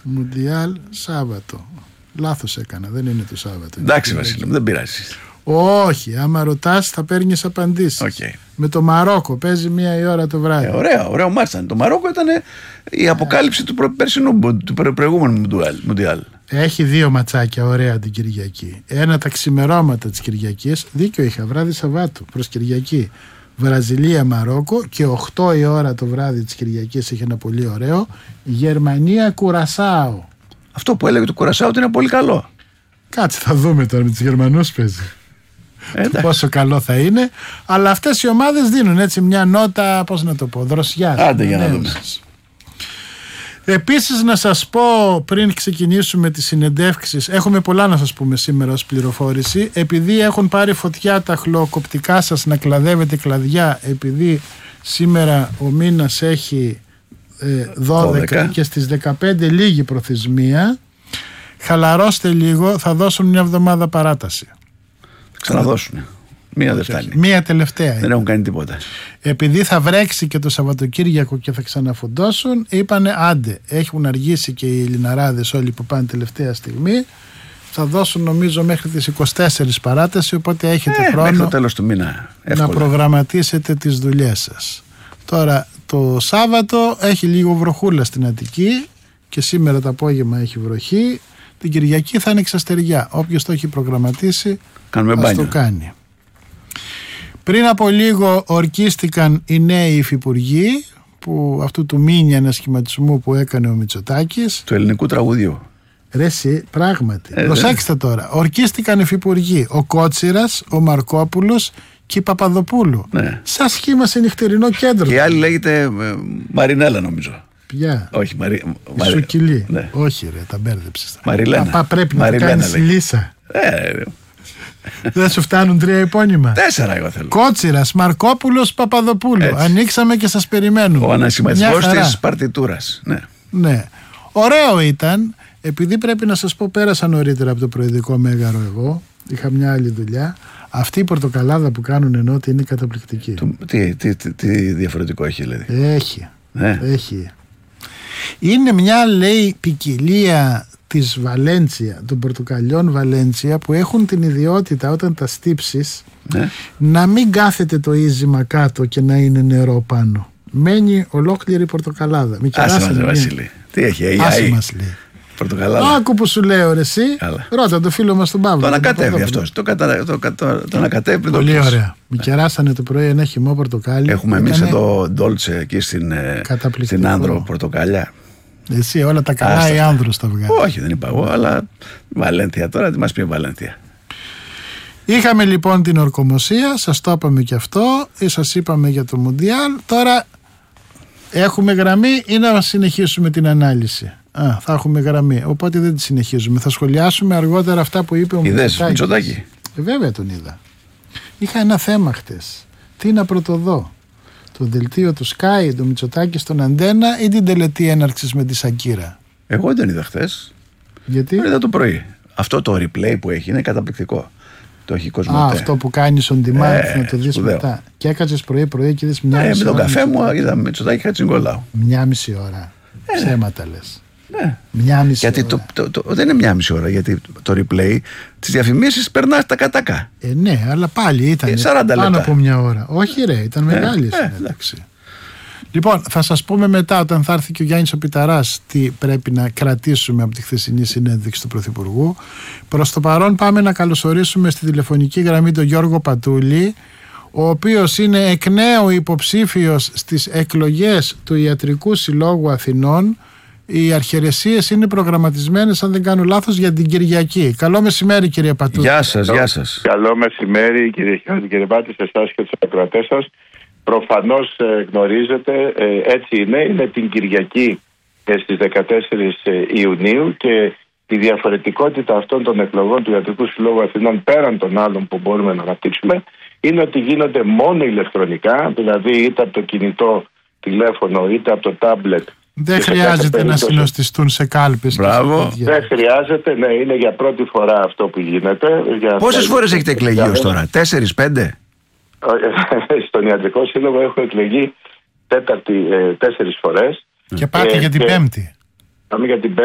Μουντιάλ Σάββατο. Λάθος έκανα, δεν είναι το Σάββατο. Εντάξει, Βασίλη μου, δεν πειράζει. Όχι, άμα ρωτάς θα παίρνεις απαντήσεις. Okay. Με το Μαρόκο παίζει 1 η ώρα το βράδυ. Ωραίο μάτς ήταν. Το Μαρόκο ήταν η αποκάλυψη του προηγούμενου Μουντιάλ. Έχει 2 ματσάκια ωραία την Κυριακή. Ένα τα ξημερώματα της Κυριακής. Δίκιο είχα, βράδυ Σαββάτου προς Κυριακή. Βραζιλία Μαρόκο και 8 η ώρα το βράδυ της Κυριακής έχει ένα πολύ ωραίο. Γερμανία Κουρασάο. Αυτό που έλεγε το Κουρασάο ότι είναι πολύ καλό. Κάτσε, θα δούμε τώρα με τους Γερμανούς παίζει. Πόσο καλό θα είναι. Αλλά αυτές οι ομάδες δίνουν έτσι μια νότα, πώς να το πω, δροσιάς. Άντε για να δούμε. Επίσης να σας πω πριν ξεκινήσουμε τις συνεντεύξεις, έχουμε πολλά να σας πούμε σήμερα ως πληροφόρηση. Επειδή έχουν πάρει φωτιά τα χλωοκοπτικά σας να κλαδεύετε κλαδιά, επειδή σήμερα ο μήνας έχει 12 και στις 15 λίγη προθεσμία, χαλαρώστε λίγο, θα δώσουν 1 εβδομάδα παράταση. Θα ξαναδώσουν. Μία δεν φτάνει. Μία τελευταία. Δεν έχουν κάνει τίποτα. Επειδή θα βρέξει και το Σαββατοκύριακο και θα ξαναφουντώσουν, είπανε άντε. Έχουν αργήσει και οι Ελληναράδες όλοι που πάνε τελευταία στιγμή. Θα δώσουν νομίζω μέχρι τις 24 παράταση, οπότε έχετε χρόνο μέχρι το τέλος του μήνα. Να προγραμματίσετε τις δουλειές σας. Τώρα το Σάββατο έχει λίγο βροχούλα στην Αττική και σήμερα το απόγευμα έχει βροχή. Την Κυριακή θα είναι εξαστεριά. Όποιος το έχει προγραμματίσει ας το κάνει. Πριν από λίγο ορκίστηκαν οι νέοι υφυπουργοί που αυτού του μίνι ανασχηματισμού που έκανε ο Μητσοτάκης. Του ελληνικού τραγουδιού. Ρε εσύ, πράγματι. Προσέξτε τώρα. Ορκίστηκαν υφυπουργοί ο Κότσιρας, ο Μαρκόπουλος και η Παπαδοπούλου. Ναι. Σαν σχήμα σε νυχτερινό κέντρο. Και η άλλη λέγεται Μαρινέλα νομίζω. Ποια? Όχι, Σουκυλή. Ναι. Όχι ρε, τα μπέρδεψες. Μαριλένα. Πρέπει να κάνεις λύσα. Δεν σου φτάνουν 3 επώνυμα? 4 εγώ θέλω. Κότσιρας, Μαρκόπουλος, Παπαδοπούλου. Έτσι. Ανοίξαμε και σας περιμένουμε. Ο ανασχηματισμός της παρτιτούρας. Ναι. Ωραίο ήταν. Επειδή πρέπει να σας πω, πέρασα νωρίτερα από το προεδρικό μέγαρο εγώ. Είχα μια άλλη δουλειά. Αυτή η πορτοκαλάδα που κάνουν ενώ είναι καταπληκτική. Τι διαφορετικό έχει δηλαδή? Έχει. Έχει. Είναι μια, λέει, ποικιλία της Βαλέντσια, των πορτοκαλιών Βαλέντσια, που έχουν την ιδιότητα όταν τα στύψεις να μην κάθεται το ίζημα κάτω και να είναι νερό πάνω. Μένει ολόκληρη πορτοκαλάδα. Άσε μας Βασίλη. Τι έχει, άσε μας λέει. Πορτοκαλάδα. Άκου που σου λέω ρε εσύ. Ρώτα το φίλο μας τον Παύλο. Το ανακατεύει αυτός. Το ανακατεύει πριν το πολύ ωραία. Μη κεράσανε το πρωί ένα χυμό πορτοκάλι. Έχουμε εμείς εδώ ντόλτσε εκεί στην Άνδρο πορτοκάλια. Εσύ όλα τα καλά οι άνδρους τα βγάλουν. Όχι, δεν είπα εγώ, αλλά Βαλένθια τώρα, τι μας πει Βαλένθια. Είχαμε λοιπόν την ορκομοσία, σας το είπαμε και αυτό, ή σας είπαμε για το Μουντιάλ. Τώρα έχουμε γραμμή ή να συνεχίσουμε την ανάλυση? Θα έχουμε γραμμή, οπότε δεν τη συνεχίζουμε. Θα σχολιάσουμε αργότερα αυτά που είπε ο Μητσοτάκη. Βέβαια τον είδα. Είχα ένα θέμα χτες. Τι να πρωτοδώ? Το δελτίο του Sky, το Μητσοτάκη στον Αντένα ή την τελετή έναρξης με τη Σακύρα? Εγώ δεν τον είδα χθες. Γιατί? Είδα το πρωί. Αυτό το replay που έχει είναι καταπληκτικό. Το έχει Κοσμοτέ. Αυτό που κάνεις on demand να το δεις μετά. Και έκατσες πρωί και είδες 1,5 ώρα. Με τον καφέ μου είδα Μητσοτάκη Χατζηγκολάου. 1,5 ώρα. Ψέματα λες. Ναι. 1,5 γιατί ώρα. Δεν είναι 1,5 ώρα, γιατί το replay τις διαφημίσεις περνάς τα κατάκα. Ναι, αλλά πάλι ήταν 40 πάνω από 1 ώρα. Όχι ρε, ήταν μεγάλη συνέντευξη. Λοιπόν, θα σας πούμε μετά όταν θα έρθει και ο Γιάννης ο Πιταράς τι πρέπει να κρατήσουμε από τη χθεσινή συνέντευξη του Πρωθυπουργού. Προς το παρόν πάμε να καλωσορίσουμε στη τηλεφωνική γραμμή τον Γιώργο Πατούλη, ο οποίος είναι εκ νέου υποψήφιος στις εκλογές του Ιατρικού Συλλόγου Αθηνών. Οι αρχαιρεσίες είναι προγραμματισμένες, αν δεν κάνω λάθος, για την Κυριακή. Καλό μεσημέρι κύριε Πατούλη. Γεια σας, γεια σας. Καλό μεσημέρι κύριε Πάτη, σε εσάς και τους ακροατές σας. Προφανώς γνωρίζετε, έτσι είναι την Κυριακή στις 14 Ιουνίου και η διαφορετικότητα αυτών των εκλογών του Ιατρικού Συλλόγου Αθηνών, πέραν των άλλων που μπορούμε να αναπτύξουμε, είναι ότι γίνονται μόνο ηλεκτρονικά, δηλαδή είτε από το κινητό τηλέφωνο είτε από το τάμπλετ. Δεν χρειάζεται να συνοστιστούν σε κάλπες. Μπράβο. Δεν χρειάζεται, ναι, είναι για πρώτη φορά αυτό που γίνεται. Πόσες φορές έχετε εκλεγεί ως τώρα, 4-5? Στον Ιατρικό Σύλλογο έχω εκλεγεί 4 φορές. Και πάτε για την 5η. Πάμε για την